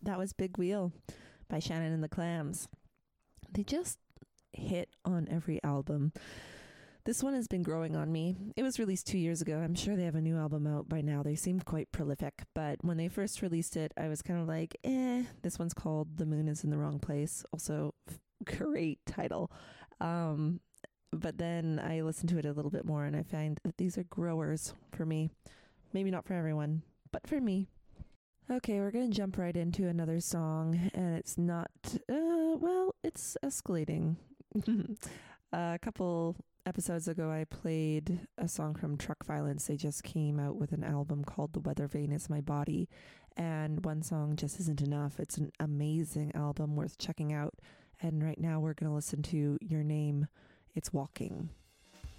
That was Big Wheel by Shannon and the Clams. They just hit on every album. This one has been growing on me. It was released 2 years ago. I'm sure they have a new album out by now. They seem quite prolific, but when they first released it, I was kind of like, This one's called The Moon is in the Wrong Place. Also, great title. But then I listened to it a little bit more and I find that these are growers for me. Maybe not for everyone, but for me. Okay, we're going to jump right into another song, and it's not, it's escalating. A couple episodes ago, I played a song from Truck Violence. They just came out with an album called The Weather Vane Is My Body, and one song just isn't enough. It's an amazing album worth checking out, and right now we're going to listen to Your Name, It's Walking.